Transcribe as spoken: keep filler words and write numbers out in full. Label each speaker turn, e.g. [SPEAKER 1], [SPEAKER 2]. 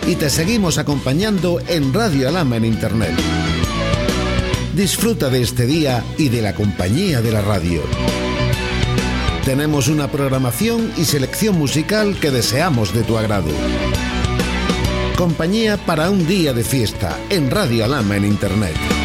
[SPEAKER 1] y te seguimos acompañando en Radio Alhama en Internet. Disfruta de este día y de la compañía de la radio. Tenemos una programación y selección musical que deseamos de tu agrado. Compañía para un día de fiesta en Radio Alhama en Internet.